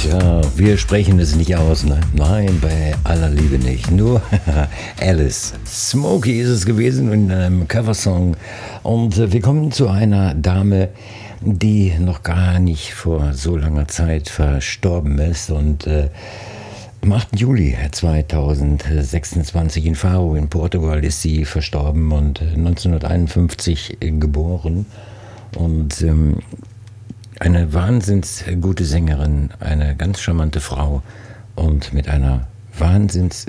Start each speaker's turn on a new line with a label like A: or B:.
A: Tja, wir sprechen es nicht aus, ne? Nein, bei aller Liebe nicht. Nur Alice. Smokey ist es gewesen in einem Coversong. Und wir kommen zu einer Dame, die noch gar nicht vor so langer Zeit verstorben ist. Und am 8. Juli 2026 in Faro in Portugal ist sie verstorben und 1951 geboren. Und eine wahnsinns gute Sängerin, eine ganz charmante Frau und mit einer wahnsinns